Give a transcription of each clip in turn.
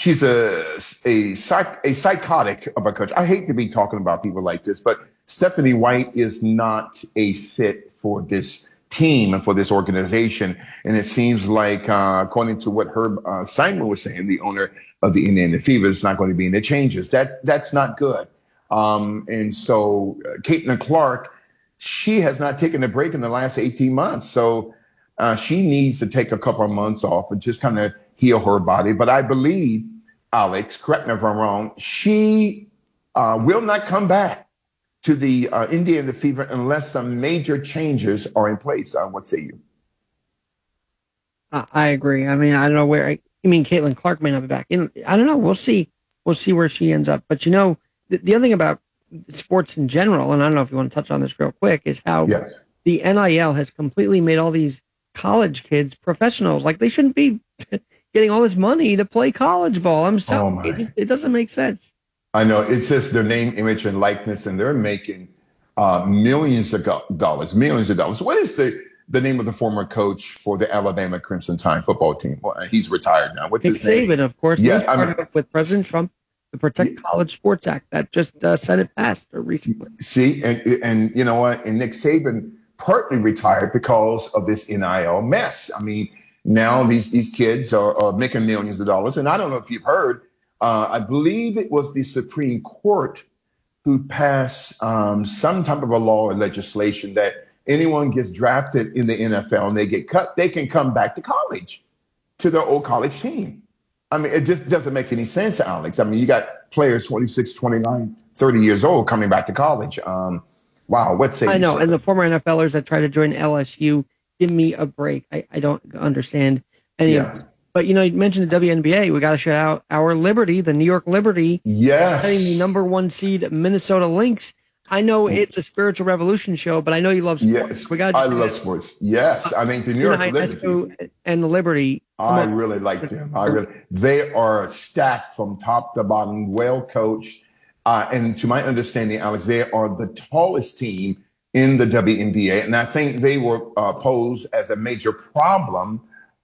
she's a psychotic of a coach. I hate to be talking about people like this, but Stephanie White is not a fit for this team and for this organization. And it seems like, according to what Herb Simon was saying, the owner of the Indiana Fever, is not going to be any changes. That's not good. And so Caitlin Clark, she has not taken a break in the last 18 months. So she needs to take a couple of months off and just kind of heal her body. But I believe, Alex, correct me if I'm wrong, she will not come back to the Indiana Fever unless some major changes are in place. What say you? I agree. I mean, I don't know where. I mean, Caitlin Clark may not be back. I don't know. We'll see. We'll see where she ends up. But the other thing about sports in general, and I don't know if you want to touch on this real quick, is how Yes. the NIL has completely made all these college kids professionals. Like they shouldn't be getting all this money to play college ball. I'm Oh sorry. my. It doesn't make sense. I know it's just their name, image, and likeness, and they're making millions of dollars, millions of dollars. What is the name of the former coach for the Alabama Crimson Tide football team? Well, he's retired now. What's Nick his name? Saban, of course, Yeah, he's part of it with President Trump, the Protect College Sports Act that just Senate passed recently. see, and you know what? And Nick Saban partly retired because of this NIL mess. I mean, now these kids are making millions of dollars, and I don't know if you've heard. I believe it was the Supreme Court who passed some type of a law or legislation that anyone gets drafted in the NFL and they get cut, they can come back to college, to their old college team. I mean, it just doesn't make any sense, Alex. I mean, you got players 26, 29, 30 years old coming back to college. Wow, what say I you, know. sir? And the former NFLers that try to join LSU, give me a break. I don't understand any of Yeah. it. But, you mentioned the WNBA. We got to shout out our Liberty, the New York Liberty, getting the Yes. number one seed Minnesota Lynx. I know it's a spiritual revolution show, but I know you love sports. Yes. We got to I just love sports. Yes. I think the New York Liberty. Ionesco and the Liberty. Come I on. really like them. They are stacked from top to bottom, well coached. And to my understanding, Alex, they are the tallest team in the WNBA. And I think they were posed as a major problem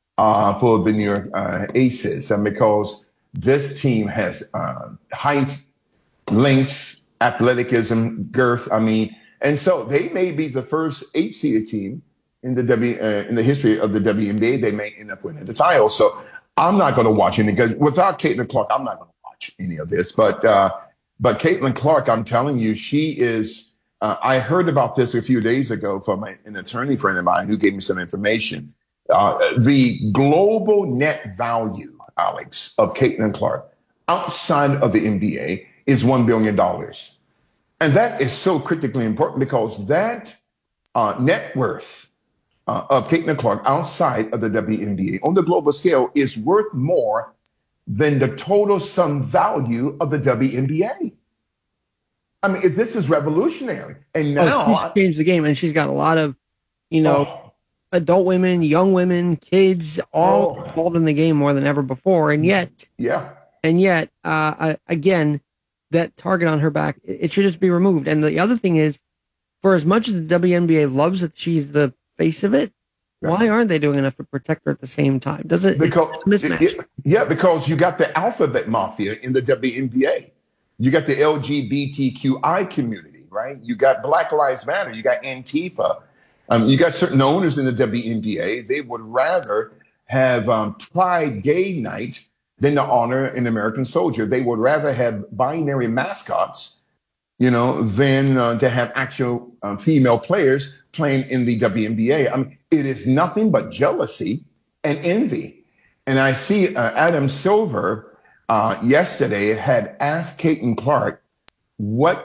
for the New York Aces, and because this team has height, length, athleticism, girth. I mean, and so they may be the first eight-seeded team in the history of the WNBA. They may end up winning the title. So I'm not going to watch any because without Caitlin Clark, I'm not going to watch any of this. But Caitlin Clark, I'm telling you, she is. I heard about this a few days ago from an attorney friend of mine who gave me some information. The global net value, Alex, of Caitlin Clark outside of the NBA is $1 billion. And that is so critically important because that net worth of Caitlin Clark outside of the WNBA on the global scale is worth more than the total sum value of the WNBA. I mean, this is revolutionary. And now, She's changed the game, and she's got a lot of, oh, adult women, young women, kids, all oh, involved in the game more than ever before. yeah, And yet, again, that target on her back, it should just be removed. And the other thing is, for as much as the WNBA loves that she's the face of it, yeah. why aren't they doing enough to protect her at the same time? Does it? Because It's a mismatch. because you got the alphabet mafia in the WNBA. You got the LGBTQI community, right? You got Black Lives Matter. You got Antifa. You got certain owners in the WNBA. They would rather have Pride Gay Night than to honor an American soldier. They would rather have binary mascots, than to have actual female players playing in the WNBA. I mean, it is nothing but jealousy and envy. And I see Adam Silver yesterday had asked Caitlin Clark, what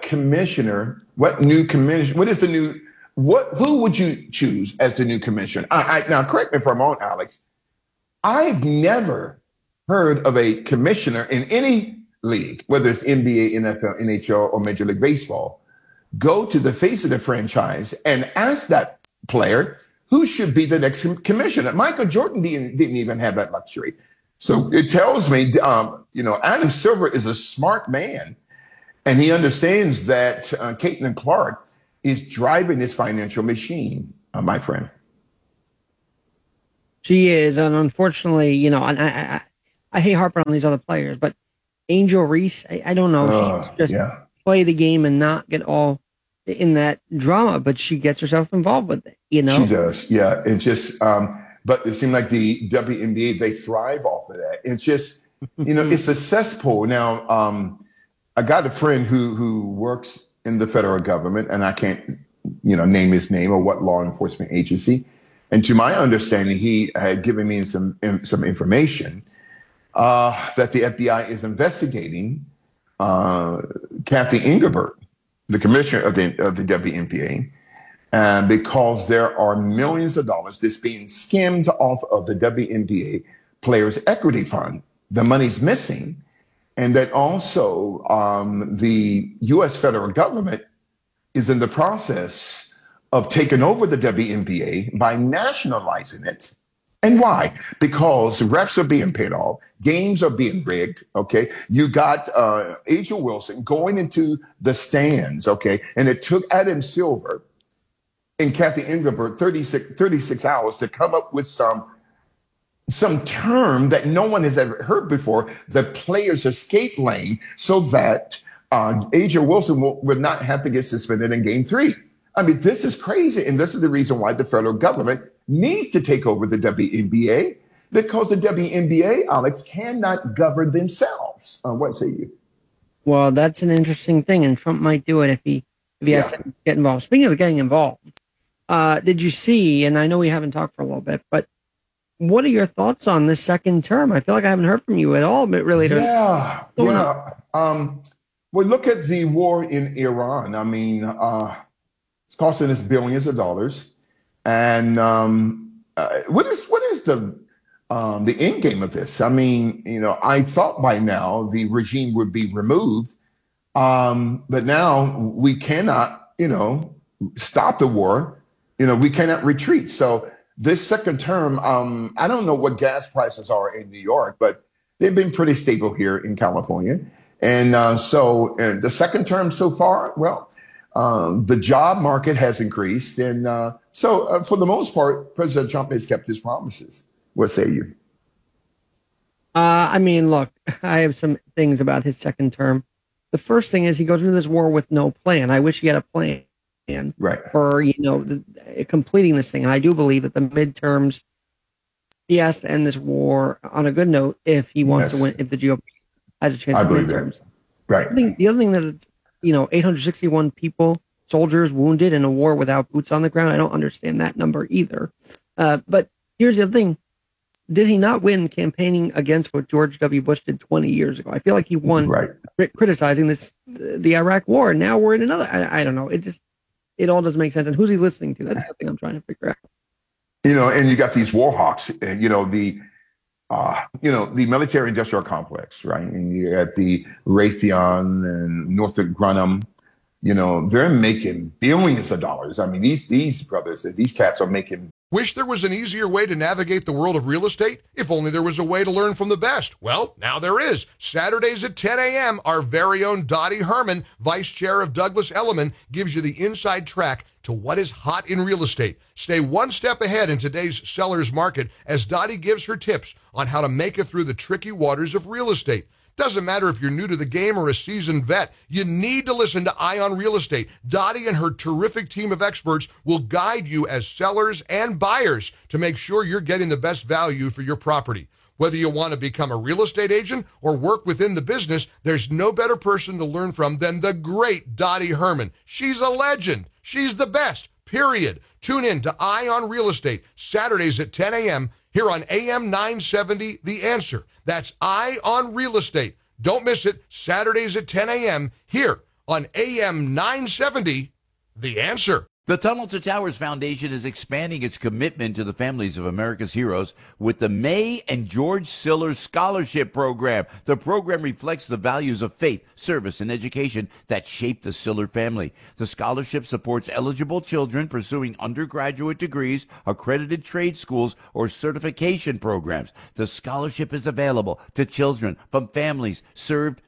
is the new, who would you choose as the new commissioner? Now, correct me if I'm wrong, Alex. I've never heard of a commissioner in any league, whether it's NBA, NFL, NHL, or Major League Baseball, go to the face of the franchise and ask that player who should be the next commissioner. Michael Jordan didn't even have that luxury. So it tells me, Adam Silver is a smart man, and he understands that Caitlin Clark is driving this financial machine, my friend. She is, and unfortunately, and I hate harping on these other players, but Angel Reese, I don't know. She just Yeah, play the game and not get all in that drama, but she gets herself involved with it, she does. Yeah, it just. But it seemed like the WNBA, they thrive off of that. It's just, it's a cesspool. Now, I got a friend who works in the federal government, and I can't, name his name or what law enforcement agency. And to my understanding, he had given me some information that the FBI is investigating Kathy Engelbert, the commissioner of the WNBA, because there are millions of dollars that's being skimmed off of the WNBA Players Equity Fund. The money's missing. And that also the U.S. federal government is in the process of taking over the WNBA by nationalizing it. And why? Because refs are being paid off, games are being rigged. Okay, you got Angel Wilson going into the stands. Okay, and it took Adam Silver and Kathy Engelbert 36 hours to come up with some term that no one has ever heard before, the player's escape lane, so that Angel Wilson would not have to get suspended in game 3. I mean, this is crazy. And this is the reason why the federal government needs to take over the WNBA, because the WNBA, Alex, cannot govern themselves. What say you? Well, that's an interesting thing, and Trump might do it if he has to get involved. Speaking of getting involved, did you see, and I know we haven't talked for a little bit, but what are your thoughts on this second term? I feel like I haven't heard from you at all, but really. Yeah. Well, look at the war in Iran. I mean, it's costing us billions of dollars. And what is the end game of this? I mean, I thought by now the regime would be removed, but now we cannot, stop the war. We cannot retreat. So this second term, I don't know what gas prices are in New York, but they've been pretty stable here in California. And so the second term so far, well, the job market has increased. And so for the most part, President Trump has kept his promises. What say you? I mean, look, I have some things about his second term. The first thing is he goes into this war with no plan. I wish he had a plan for, completing this thing. And I do believe that the midterms, he has to end this war on a good note if he wants to win, if the GOP has a chance of midterms. Right. The other thing that it's, 861 people, soldiers wounded in a war without boots on the ground. I don't understand that number either. But here's the other thing. Did he not win campaigning against what George W. Bush did 20 years ago? I feel like he won criticizing the Iraq war. And now we're in another. I don't know. It all doesn't make sense. And who's he listening to? That's the thing I'm trying to figure out. And you got these war hawks, the military industrial complex, right? And you got the Raytheon and Northrop Grumman, they're making billions of dollars. I mean, these brothers, these cats are making. Wish there was an easier way to navigate the world of real estate? If only there was a way to learn from the best. Well, now there is. Saturdays at 10 a.m., our very own Dottie Herman, Vice Chair of Douglas Elliman, gives you the inside track to what is hot in real estate. Stay one step ahead in today's seller's market as Dottie gives her tips on how to make it through the tricky waters of real estate. Doesn't matter if you're new to the game or a seasoned vet, you need to listen to Ion Real Estate. Dottie and her terrific team of experts will guide you as sellers and buyers to make sure you're getting the best value for your property. Whether you want to become a real estate agent or work within the business, there's no better person to learn from than the great Dottie Herman. She's a legend. She's the best, period. Tune in to Ion Real Estate, Saturdays at 10 a.m. here on AM 970, The Answer. That's Ion Real Estate. Don't miss it, Saturdays at 10 a.m. here on AM 970, The Answer. The Tunnel to Towers Foundation is expanding its commitment to the families of America's heroes with the May and George Siller Scholarship Program. The program reflects the values of faith, service, and education that shaped the Siller family. The scholarship supports eligible children pursuing undergraduate degrees, accredited trade schools, or certification programs. The scholarship is available to children from families served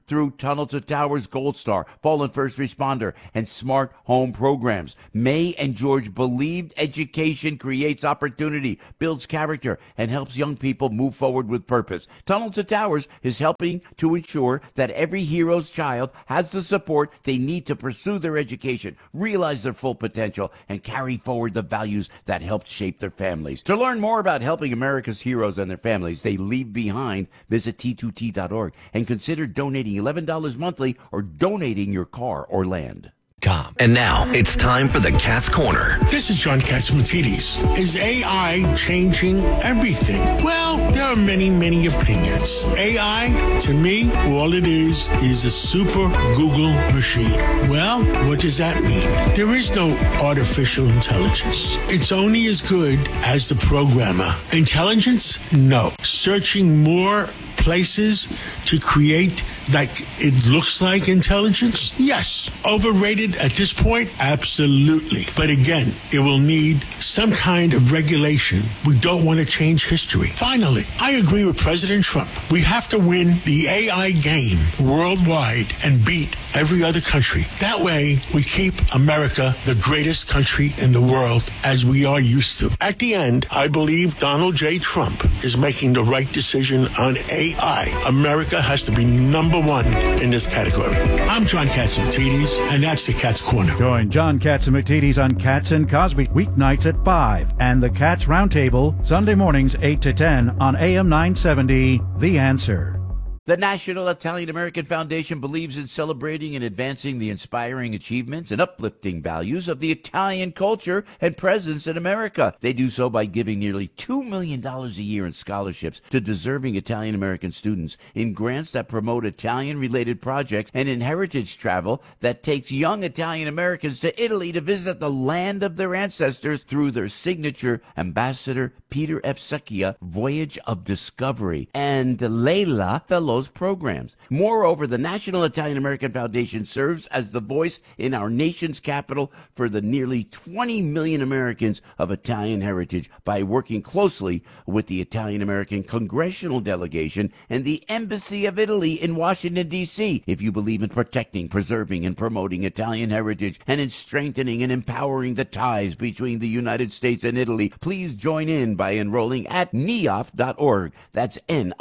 through Tunnel to Towers Gold Star, Fallen First Responder, and Smart Home programs. May and George believed education creates opportunity, builds character, and helps young people move forward with purpose. Tunnel to Towers is helping to ensure that every hero's child has the support they need to pursue their education, realize their full potential, and carry forward the values that helped shape their families. To learn more about helping America's heroes and their families they leave behind, visit T2T.org and consider donating $11 monthly or donating your car or land. And now it's time for the Cat's Corner. This is John Catsimatidis. Is AI changing everything? Well, there are many, many opinions. AI, to me, all it is a super Google machine. Well, what does that mean? There is no artificial intelligence. It's only as good as the programmer. Intelligence? No. Searching more places to create like it looks like intelligence? Yes. Overrated at this point? Absolutely. But again, it will need some kind of regulation. We don't want to change history. Finally, I agree with President Trump. We have to win the AI game worldwide and beat every other country. That way, we keep America the greatest country in the world as we are used to. At the end, I believe Donald J. Trump is making the right decision on AI. America has to be number one in this category. I'm John Catsimatidis, and that's the Cat's Corner. Join John Catsimatidis on Cats and Cosby weeknights at 5 and the Cats Roundtable Sunday mornings 8 to 10 on AM 970, The Answer. The National Italian American Foundation believes in celebrating and advancing the inspiring achievements and uplifting values of the Italian culture and presence in America. They do so by giving nearly $2 million a year in scholarships to deserving Italian American students, in grants that promote Italian-related projects, and in heritage travel that takes young Italian Americans to Italy to visit the land of their ancestors through their signature Ambassador Peter F. Secchia Voyage of Discovery and Leila Fellows programs. Moreover, the National Italian American Foundation serves as the voice in our nation's capital for the nearly 20 million Americans of Italian heritage by working closely with the Italian American Congressional Delegation and the Embassy of Italy in Washington, D.C. If you believe in protecting, preserving, and promoting Italian heritage and in strengthening and empowering the ties between the United States and Italy, please join in by enrolling at NIAF.org. That's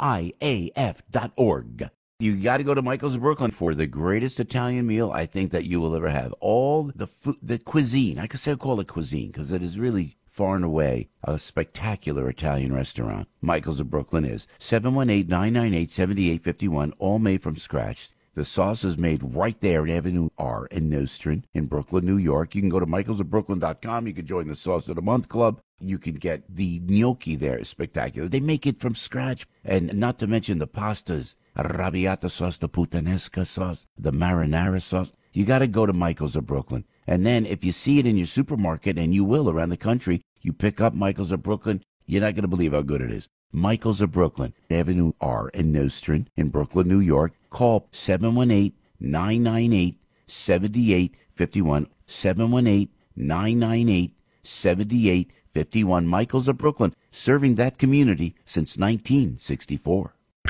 NIAF.org. You got to go to Michael's of Brooklyn for the greatest Italian meal I think that you will ever have. All the food, the cuisine, I could say call it cuisine because it is really far and away a spectacular Italian restaurant. Michael's of Brooklyn is 718-998-7851, all made from scratch. The sauce is made right there in Avenue R in Nostrand in Brooklyn, New York. You can go to michaelsofbrooklyn.com. You can join the Sauce of the Month Club. You can get the gnocchi there. It's spectacular. They make it from scratch. And not to mention the pastas, arrabbiata sauce, the puttanesca sauce, the marinara sauce. You got to go to Michael's of Brooklyn. And then if you see it in your supermarket, and you will around the country, you pick up Michael's of Brooklyn, you're not going to believe how good it is. Michael's of Brooklyn, Avenue R in Nostrand in Brooklyn, New York. Call 718-998-7851. 718-998-7851. Michael's of Brooklyn, serving that community since 1964.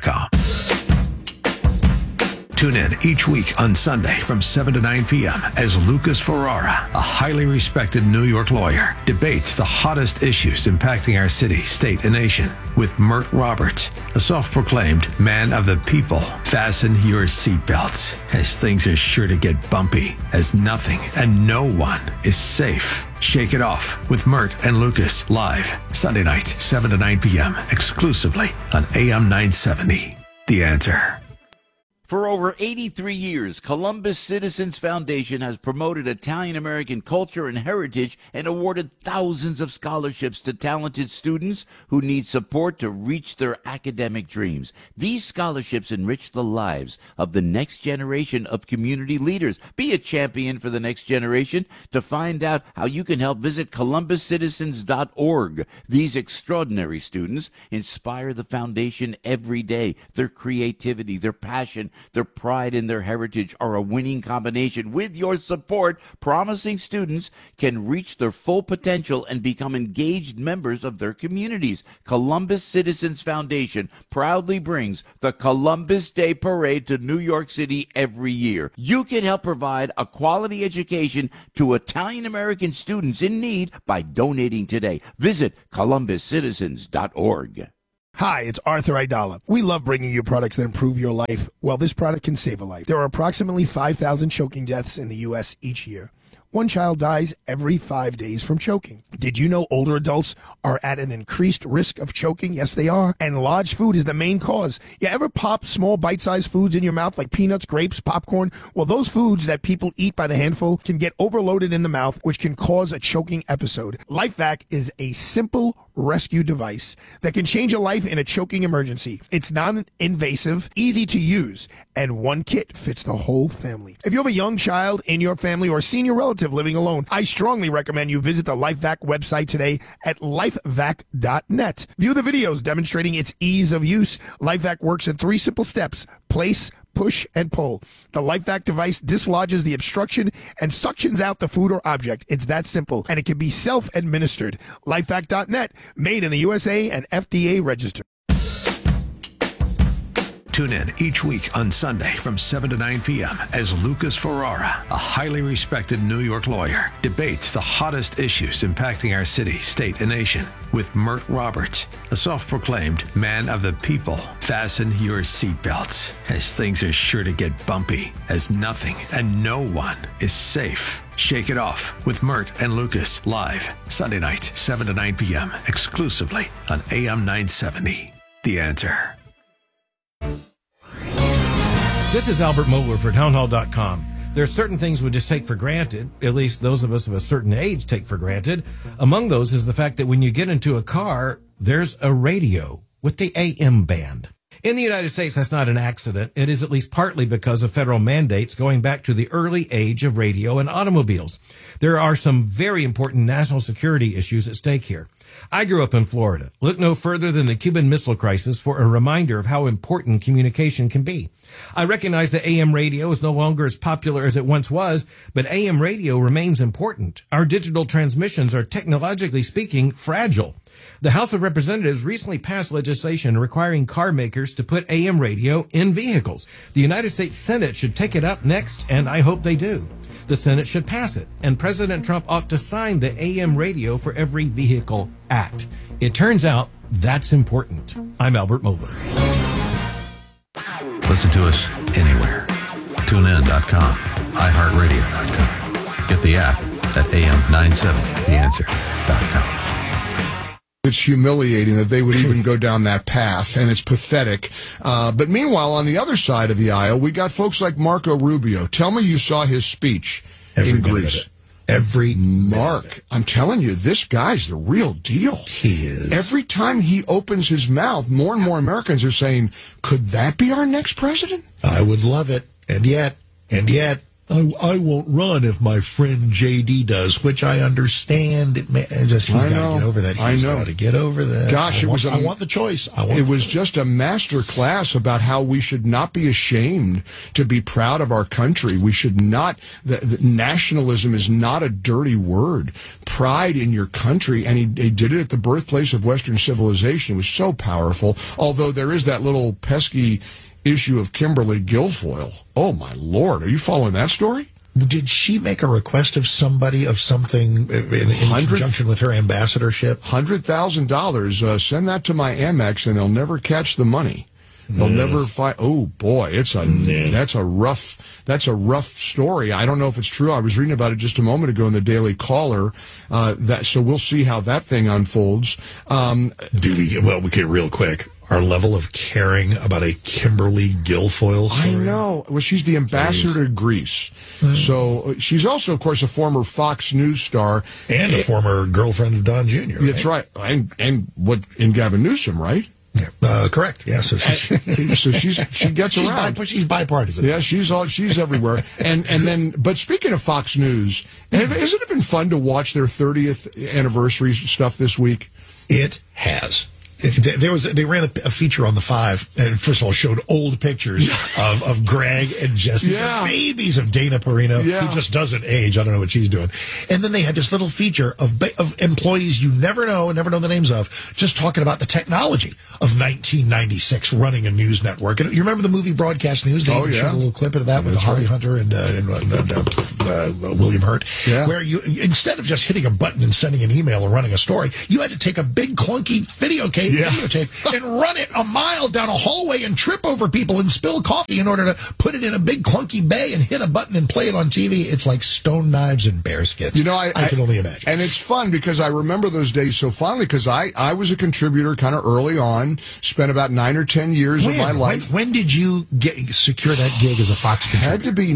Tune in each week on Sunday from 7 to 9 p.m. as Lucas Ferrara, a highly respected New York lawyer, debates the hottest issues impacting our city, state, and nation with Mert Roberts, a self-proclaimed man of the people. Fasten your seatbelts, as things are sure to get bumpy, as nothing and no one is safe. Shake It Off with Mert and Lucas, live Sunday nights, 7 to 9 p.m., exclusively on AM 970. The Answer. For over 83 years, Columbus Citizens Foundation has promoted Italian-American culture and heritage and awarded thousands of scholarships to talented students who need support to reach their academic dreams. These scholarships enrich the lives of the next generation of community leaders. Be a champion for the next generation. To find out how you can help, visit columbuscitizens.org. These extraordinary students inspire the foundation every day. Their creativity, their passion, Their pride and their heritage are a winning combination. With your support, promising students can reach their full potential and become engaged members of their communities. Columbus Citizens Foundation proudly brings the Columbus Day Parade to New York City every year. You can help provide a quality education to Italian-American students in need by donating today. Visit columbuscitizens.org. Hi, it's Arthur Aidala. We love bringing you products that improve your life. Well, this product can save a life. There are approximately 5,000 choking deaths in the U.S. each year. One child dies every 5 days from choking. Did you know older adults are at an increased risk of choking? Yes, they are. And large food is the main cause. You ever pop small bite-sized foods in your mouth like peanuts, grapes, popcorn? Well, those foods that people eat by the handful can get overloaded in the mouth, which can cause a choking episode. LifeVac is a simple rescue device that can change a life in a choking emergency. It's non-invasive, easy to use, and one kit fits the whole family. If you have a young child in your family or a senior relative living alone, I strongly recommend you visit the LifeVac website today at lifevac.net. View the videos demonstrating its ease of use. LifeVac works in 3 simple steps: place, push, and pull. The LifeVac device dislodges the obstruction and suctions out the food or object. It's that simple, and it can be self-administered. LifeVac.net, made in the USA and FDA registered. Tune in each week on Sunday from 7 to 9 p.m. as Lucas Ferrara, a highly respected New York lawyer, debates the hottest issues impacting our city, state, and nation with Mert Roberts, a self-proclaimed man of the people. Fasten your seatbelts, as things are sure to get bumpy, as nothing and no one is safe. Shake It Off with Mert and Lucas, live Sunday night, 7 to 9 p.m., exclusively on AM 970. The Answer. This is Albert Mohler for townhall.com. There are certain things we just take for granted, at least those of us of a certain age take for granted. Among those is the fact that when you get into a car, there's a radio with the AM band. In the United States, that's not an accident. It is at least partly because of federal mandates going back to the early age of radio and automobiles. There are some very important national security issues at stake here. I grew up in Florida. Look no further than the Cuban Missile Crisis for a reminder of how important communication can be. I recognize that AM radio is no longer as popular as it once was, but AM radio remains important. Our digital transmissions are, technologically speaking, fragile. The House of Representatives recently passed legislation requiring car makers to put AM radio in vehicles. The United States Senate should take it up next, and I hope they do. The Senate should pass it, and President Trump ought to sign the AM Radio for Every Vehicle Act. It turns out that's important. I'm Albert Mohler. Listen to us anywhere. TuneIn.com, iHeartRadio.com. Get the app at AM970theanswer.com. It's humiliating that they would even go down that path, and it's pathetic. But meanwhile, on the other side of the aisle, we got folks like Marco Rubio. Tell me you saw his speech in Greece. Mark, I'm telling you, this guy's the real deal. He is. Every time he opens his mouth, more and more Americans are saying, could that be our next president? I would love it. And yet, I won't run if my friend JD does, which I understand. He's got to get over that. He's got to get over that. Gosh, I want the choice. It was just a master class about how we should not be ashamed to be proud of our country. We should not. The nationalism is not a dirty word. Pride in your country, and he did it at the birthplace of Western civilization. It was so powerful. Although there is that little pesky issue of Kimberly Guilfoyle. Oh, my Lord. Are you following that story? Did she make a request of somebody of something in conjunction with her ambassadorship? $100,000. Send that to my Amex, and they'll never catch the money. They'll never find. Oh boy, that's a rough story. I don't know if it's true. I was reading about it just a moment ago in the Daily Caller. So we'll see how that thing unfolds. We get real quick. Our level of caring about a Kimberly Guilfoyle story. I know. Well, she's the ambassador to Greece. So she's also, of course, a former Fox News star. And a former girlfriend of Don Jr. That's right. And in Gavin Newsom, right? Correct. Yeah. So she gets around. She's bipartisan. Yeah. She's everywhere. But speaking of Fox News, hasn't it been fun to watch their 30th anniversary stuff this week? It has. They ran a feature on the 5, and first of all showed old pictures of Greg and Jesse, the babies of Dana Perino, who just doesn't age. I don't know what she's doing. And then they had this little feature of employees you never know the names of, just talking about the technology of 1996 running a news network. And you remember the movie Broadcast News? They showed a little clip of that with Holly Hunter and William Hurt, where you, instead of just hitting a button and sending an email or running a story, you had to take a big clunky videotape and run it a mile down a hallway and trip over people and spill coffee in order to put it in a big clunky bay and hit a button and play it on TV. It's like stone knives and bearskins. I can only imagine. And it's fun because I remember those days so fondly because I was a contributor kind of early on, spent about 9 or 10 years of my life. When did you secure that gig as a Fox contributor? Had to be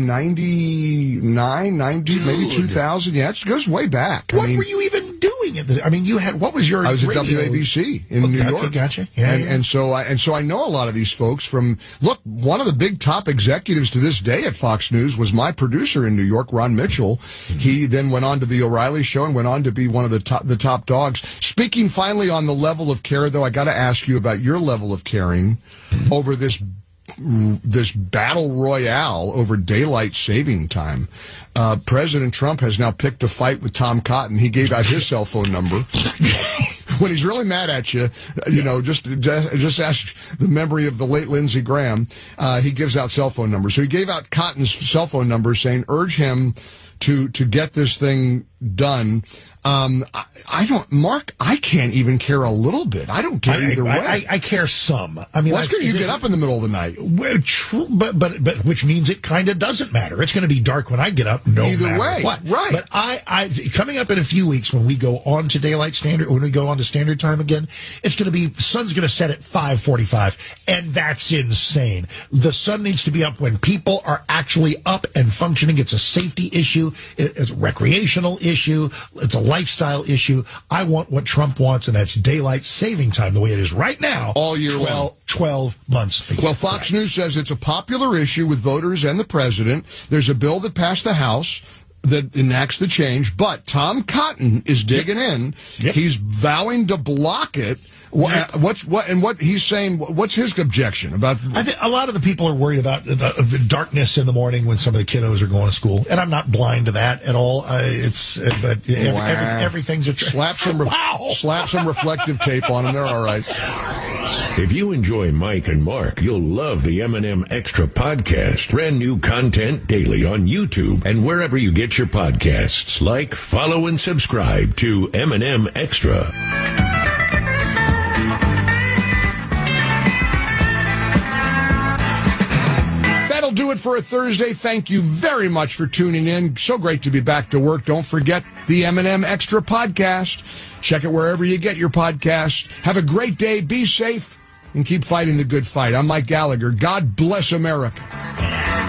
99, 90, maybe 2000. Yeah, it goes way back. What were you even doing? What was your I was radio? at WABC in New York. Okay, gotcha. And so I know a lot of these folks from, one of the big top executives to this day at Fox News was my producer in New York, Ron Mitchell. Mm-hmm. He then went on to the O'Reilly Show and went on to be one of the top dogs. Speaking finally on the level of care, though, I got to ask you about your level of caring over this battle royale over daylight saving time. President Trump has now picked a fight with Tom Cotton. He gave out his cell phone number. When he's really mad at you, just ask the memory of the late Lindsey Graham. He gives out cell phone numbers. So he gave out Cotton's cell phone number saying, urge him to get this thing done. Mark, I can't even care a little bit. I don't care either way. I care some. That's because you get up in the middle of the night. Well, true, but which means it kind of doesn't matter. It's going to be dark when I get up, either matter what. Right. But I coming up in a few weeks when we go on to daylight standard, when we go on to standard time again, it's going to be, sun's going to set at 5:45, and that's insane. The sun needs to be up when people are actually up and functioning. It's a safety issue. It's a recreational issue. It's a lifestyle issue. I want what Trump wants, and that's daylight saving time the way it is right now. All year long. 12 months. Well, Fox News says it's a popular issue with voters and the president. There's a bill that passed the House that enacts the change, but Tom Cotton is digging in. Yep. He's vowing to block it. What he's saying? What's his objection about? I think a lot of the people are worried about the darkness in the morning when some of the kiddos are going to school, and I'm not blind to that at all. Everything's a slap some reflective tape on them. They're all right. If you enjoy Mike and Mark, you'll love the M&M Extra podcast. Brand new content daily on YouTube and wherever you get your podcasts. Like, follow, and subscribe to M&M Extra. Do it for a Thursday. Thank you very much for tuning in. So great to be back to work. Don't forget the M&M Extra podcast. Check it wherever you get your podcast. Have a great day. Be safe and keep fighting the good fight. I'm Mike Gallagher. God bless America.